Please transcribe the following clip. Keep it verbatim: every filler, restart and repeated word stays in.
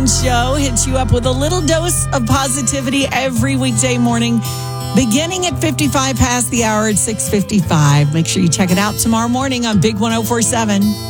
Show hits you up with a little dose of positivity every weekday morning, beginning at fifty-five past the hour at six fifty-five. Make sure you check it out tomorrow morning on Big one oh four seven.